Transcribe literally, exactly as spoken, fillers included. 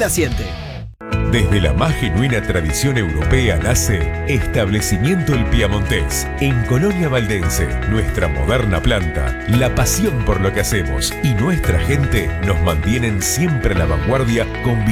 la siente. Desde la más genuina tradición europea nace Establecimiento El Piamontés, en Colonia Valdense. Nuestra moderna planta, la pasión por lo que hacemos y nuestra gente nos mantienen siempre a la vanguardia con